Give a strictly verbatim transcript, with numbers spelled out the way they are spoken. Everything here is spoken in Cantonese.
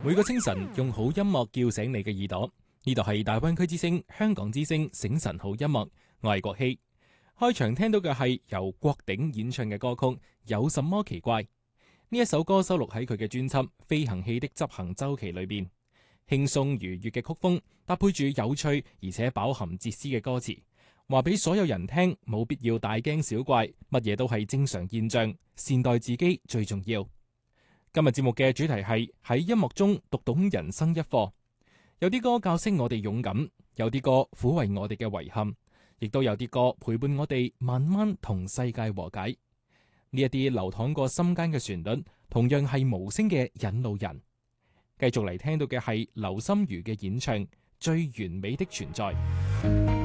每個清晨用好音樂叫醒你嘅耳朵，呢度係大灣區之聲、香港之聲醒晨好音樂，我係國希。開場聽到嘅係由郭頂演唱嘅歌曲《有什麼奇怪》，呢一首歌收錄喺佢嘅專輯《飛行器的執行週期》裏邊，輕鬆愉悅嘅曲風搭配住有趣而且飽含哲思嘅歌詞，話俾所有人聽，冇必要大驚小怪，乜嘢都係正常現象，善待自己最重要。今日節目嘅主題係喺音樂中讀懂人生一課，有啲歌教識我哋勇敢，有啲歌撫慰我哋嘅遺憾，亦都有啲歌陪伴我哋慢慢同世界和解。呢一啲流淌過心間嘅旋律，同樣係無聲嘅引路人。繼續嚟聽到嘅係劉心如嘅演唱《最完美的存在》。